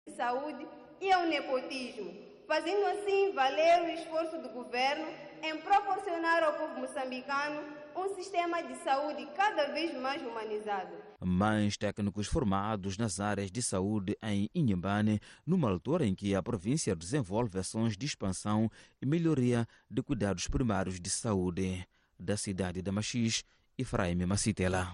de saúde e ao nepotismo, fazendo assim valer o esforço do governo em proporcionar ao povo moçambicano um sistema de saúde cada vez mais humanizado. Mais técnicos formados nas áreas de saúde em Inhambane, numa altura em que a província desenvolve ações de expansão e melhoria de cuidados primários de saúde. Da cidade de Machis, Efraim Macitela.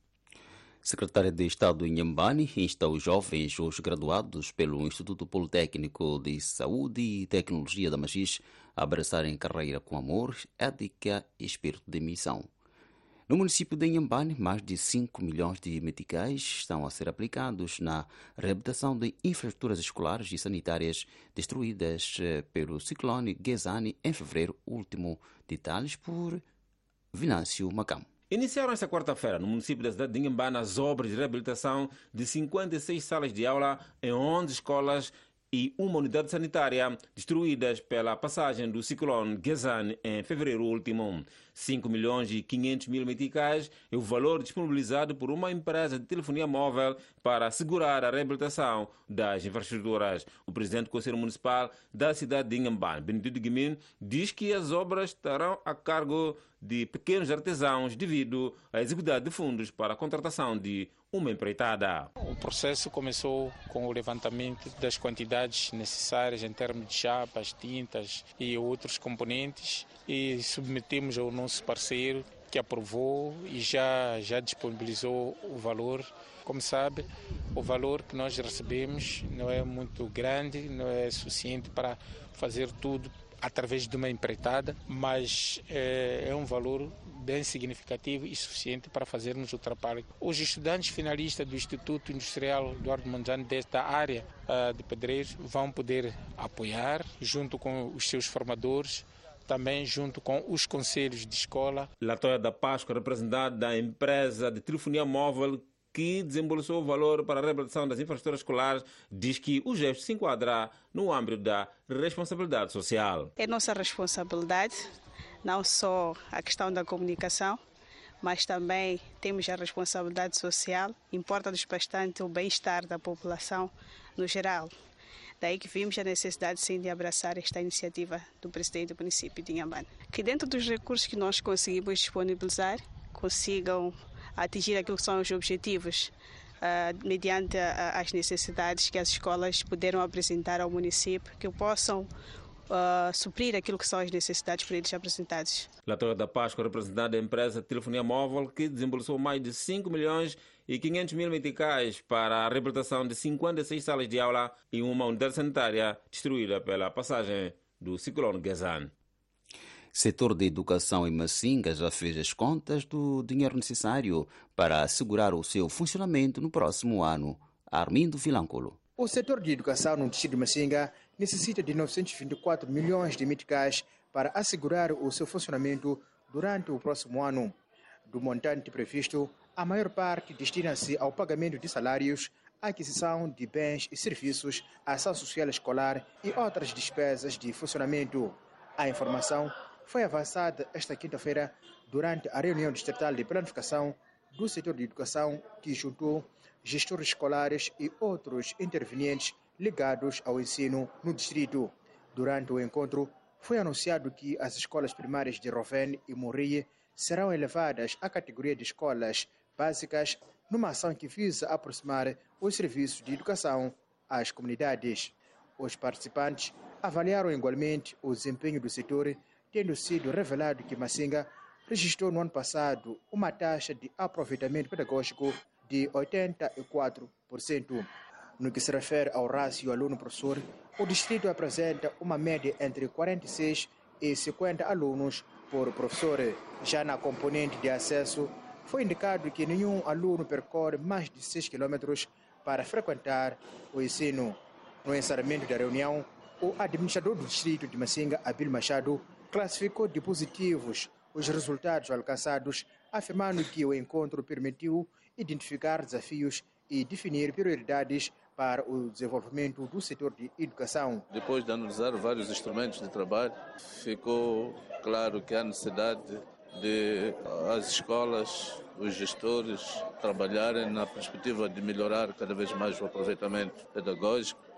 Secretária de Estado em Inhambane insta os jovens, os graduados pelo Instituto Politécnico de Saúde e Tecnologia da Machis a abraçarem carreira com amor, ética e espírito de missão. No município de Inhambane, mais de 5 milhões de meticais estão a ser aplicados na reabilitação de infraestruturas escolares e sanitárias destruídas pelo ciclone Gezani em fevereiro último. Detalhes por Vinâncio Macam. Iniciaram esta quarta-feira, no município da cidade de Inhambane, as obras de reabilitação de 56 salas de aula em 11 escolas e uma unidade sanitária destruídas pela passagem do ciclone Gezani em fevereiro último. 5 milhões e 500 mil meticais é o valor disponibilizado por uma empresa de telefonia móvel para assegurar a reabilitação das infraestruturas. O presidente do Conselho Municipal da cidade de Inhambane, Benedito Guimin, diz que as obras estarão a cargo de pequenos artesãos devido à exiguidade de fundos para a contratação de uma empreitada. O processo começou com o levantamento das quantidades necessárias em termos de chapas, tintas e outros componentes e submetemos ao nosso parceiro que aprovou e já disponibilizou o valor. Como sabe, o valor que nós recebemos não é muito grande, não é suficiente para fazer tudo através de uma empreitada, mas é um valor bem significativo e suficiente para fazermos o trabalho. Os estudantes finalistas do Instituto Industrial Eduardo Mondlane desta área de Pedreiros vão poder apoiar, junto com os seus formadores, também junto com os conselhos de escola. Latoya da Páscoa, representante da empresa de telefonia móvel que desembolsou o valor para a reabilitação das infraestruturas escolares, diz que o gesto se enquadra no âmbito da responsabilidade social. É nossa responsabilidade, não só a questão da comunicação, mas também temos a responsabilidade social. Importa-nos bastante o bem-estar da população no geral. Daí que vimos a necessidade, sim, de abraçar esta iniciativa do presidente do município de Inhambane. Que dentro dos recursos que nós conseguimos disponibilizar, consigam atingir aquilo que são os objetivos, mediante as necessidades que as escolas puderam apresentar ao município, que possam suprir aquilo que são as necessidades por eles apresentados. Latoya da Páscoa, representante da empresa de telefonia móvel, que desembolsou mais de 5 milhões e 500 mil meticais para a reabilitação de 56 salas de aula e uma unidade sanitária destruída pela passagem do ciclone Gezani. Setor de educação em Macinga já fez as contas do dinheiro necessário para assegurar o seu funcionamento no próximo ano. Armindo Vilancolo. O setor de educação no distrito de Macinga necessita de 924 milhões de meticais para assegurar o seu funcionamento durante o próximo ano. Do montante previsto, a maior parte destina-se ao pagamento de salários, aquisição de bens e serviços, ação social escolar e outras despesas de funcionamento. A informação foi avançada esta quinta-feira durante a reunião distrital de planificação do setor de educação que juntou gestores escolares e outros intervenientes ligados ao ensino no distrito. Durante o encontro, foi anunciado que as escolas primárias de Rovene e Morie serão elevadas à categoria de escolas básicas numa ação que visa aproximar os serviços de educação às comunidades. Os participantes avaliaram igualmente o desempenho do setor, tendo sido revelado que Macinga registrou no ano passado uma taxa de aproveitamento pedagógico de 84%. No que se refere ao rácio aluno-professor, o distrito apresenta uma média entre 46 e 50 alunos por professor. Já na componente de acesso, foi indicado que nenhum aluno percorre mais de 6 km para frequentar o ensino. No encerramento da reunião, o administrador do distrito de Macinga, Abil Machado, classificou de positivos os resultados alcançados, afirmando que o encontro permitiu identificar desafios e definir prioridades para o desenvolvimento do setor de educação. Depois de analisar vários instrumentos de trabalho, ficou claro que há necessidade de as escolas, os gestores trabalharem na perspectiva de melhorar cada vez mais o aproveitamento pedagógico